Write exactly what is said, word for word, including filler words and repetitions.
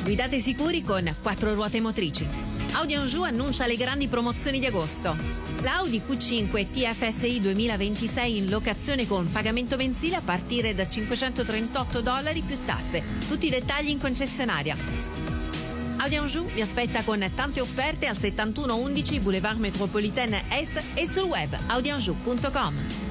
Guidate sicuri con quattro ruote motrici. Audi Anjou annuncia le grandi promozioni di agosto. L'Audi Q cinque T F S I duemilaventisei in locazione con pagamento mensile a partire da cinquecentotrentotto dollari più tasse. Tutti i dettagli in concessionaria. Audi Anjou vi aspetta con tante offerte al settantuno undici Boulevard Métropolitaine Est e sul web audi anjou punto com.